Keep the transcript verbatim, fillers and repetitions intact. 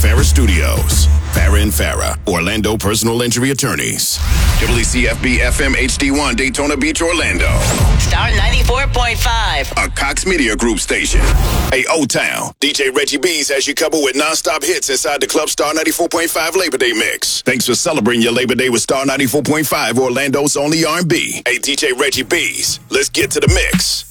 Farah Studios. Farah and Farah, Orlando personal injury attorneys. W C F B F M H D one, Daytona Beach, Orlando. Star ninety-four point five. A Cox Media Group station. Hey, O-Town. D J Reggie B's has you covered with non-stop hits inside the Club Star ninety-four point five Labor Day mix. Thanks for celebrating your Labor Day with Star ninety-four point five, Orlando's only R and B. Hey, D J Reggie B's, let's get to the mix.